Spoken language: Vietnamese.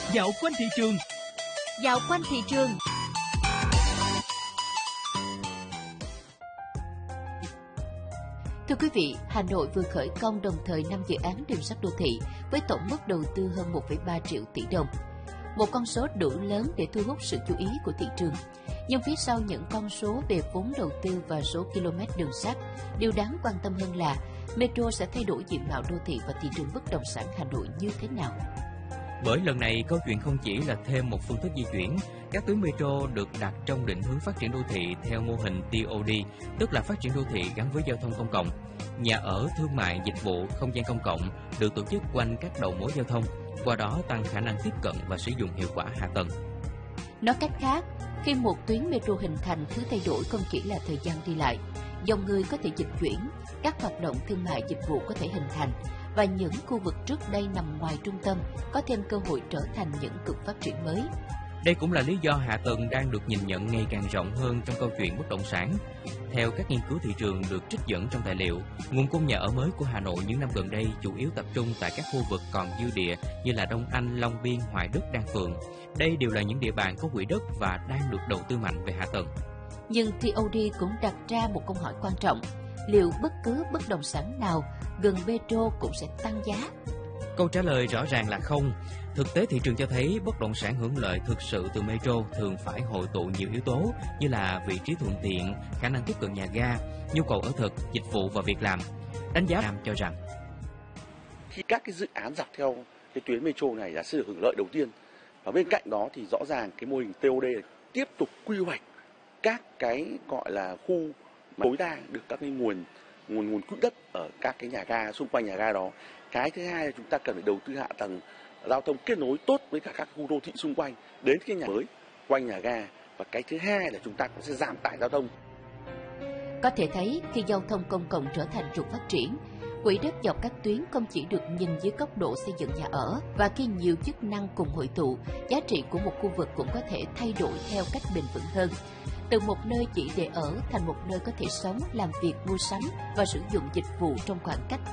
Dạo quanh thị trường. Dạo quanh thị trường. Thưa quý vị, Hà Nội vừa khởi công đồng thời 5 dự án đường sắt đô thị với tổng mức đầu tư hơn 1,3 triệu tỷ đồng. Một con số đủ lớn để thu hút sự chú ý của thị trường. Nhưng phía sau những con số về vốn đầu tư và số km đường sắt, điều đáng quan tâm hơn là Metro sẽ thay đổi diện mạo đô thị và thị trường bất động sản Hà Nội như thế nào. Bởi lần này câu chuyện không chỉ là thêm một phương thức di chuyển, các tuyến metro được đặt trong định hướng phát triển đô thị theo mô hình TOD, tức là phát triển đô thị gắn với giao thông công cộng. Nhà ở, thương mại, dịch vụ, không gian công cộng được tổ chức quanh các đầu mối giao thông, qua đó tăng khả năng tiếp cận và sử dụng hiệu quả hạ tầng. Nói cách khác, khi một tuyến metro hình thành, thứ thay đổi không chỉ là thời gian đi lại, dòng người có thể dịch chuyển, các hoạt động thương mại dịch vụ có thể hình thành, và những khu vực trước đây nằm ngoài trung tâm có thêm cơ hội trở thành những cực phát triển mới. Đây cũng là lý do hạ tầng đang được nhìn nhận ngày càng rộng hơn trong câu chuyện bất động sản. Theo các nghiên cứu thị trường được trích dẫn trong tài liệu, nguồn cung nhà ở mới của Hà Nội những năm gần đây chủ yếu tập trung tại các khu vực còn dư địa như là Đông Anh, Long Biên, Hoài Đức, Đan Phượng. Đây đều là những địa bàn có quỹ đất và đang được đầu tư mạnh về hạ tầng. Nhưng TOD cũng đặt ra một câu hỏi quan trọng: liệu bất cứ bất động sản nào gần metro cũng sẽ tăng giá? Câu trả lời rõ ràng là không. Thực tế thị trường cho thấy bất động sản hưởng lợi thực sự từ metro thường phải hội tụ nhiều yếu tố như là vị trí thuận tiện, khả năng tiếp cận nhà ga, nhu cầu ở thực, dịch vụ và việc làm. Đánh giá Nam cho rằng khi các cái dự án dọc theo cái tuyến metro này là sẽ được hưởng lợi đầu tiên, và bên cạnh đó thì rõ ràng cái mô hình TOD tiếp tục quy hoạch các cái gọi là khu tối đa được các cái nguồn quỹ đất ở các cái nhà ga, xung quanh nhà ga đó. Cái thứ hai là chúng ta cần phải đầu tư hạ tầng giao thông kết nối tốt với cả các khu đô thị xung quanh đến cái nhà mới quanh nhà ga, và cái thứ hai là chúng ta cũng sẽ giảm tải giao thông. Có thể thấy khi giao thông công cộng trở thành trục phát triển, quỹ đất dọc các tuyến không chỉ được nhìn dưới góc độ xây dựng nhà ở, và khi nhiều chức năng cùng hội tụ, giá trị của một khu vực cũng có thể thay đổi theo cách bền vững hơn. Từ một nơi chỉ để ở thành một nơi có thể sống, làm việc, mua sắm và sử dụng dịch vụ trong khoảng cách